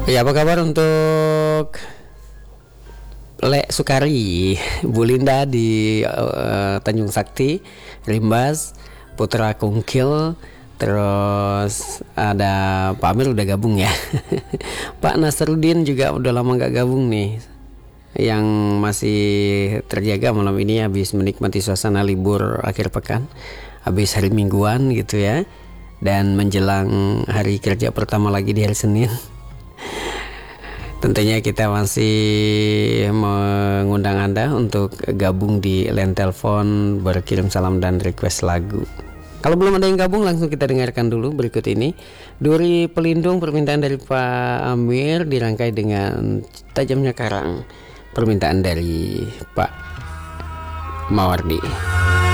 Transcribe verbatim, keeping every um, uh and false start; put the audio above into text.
Ya, apa kabar untuk Le Sukari, Bu Linda di uh, Tanjung Sakti, Rimbas, Putra Kungkil, terus ada Pak Amir udah gabung ya. Pak Nasruddin juga udah lama nggak gabung nih. Yang masih terjaga malam ini habis menikmati suasana libur akhir pekan, habis hari mingguan gitu ya, dan menjelang hari kerja pertama lagi di hari Senin. Tentunya kita masih mengundang Anda untuk gabung di line telepon, berkirim salam dan request lagu. Kalau belum ada yang gabung, langsung kita dengarkan dulu berikut ini. Duri Pelindung, permintaan dari Pak Amir, dirangkai dengan Tajamnya Karang, permintaan dari Pak Mawardi.